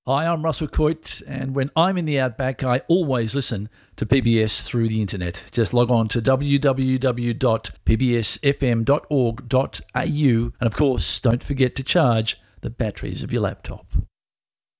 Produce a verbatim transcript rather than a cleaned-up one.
Hi, I'm Russell Coit, and when I'm in the outback, I always listen to P B S through the internet. Just log on to w w w dot p b s f m dot org dot a u, and of course, don't forget to charge the batteries of your laptop.